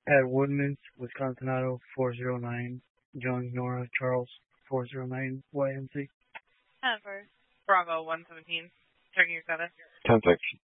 At Woodman's, Wisconsin Auto 409, Jones Nora Charles 409 YMC. Bravo 117, checking your status. 10-6.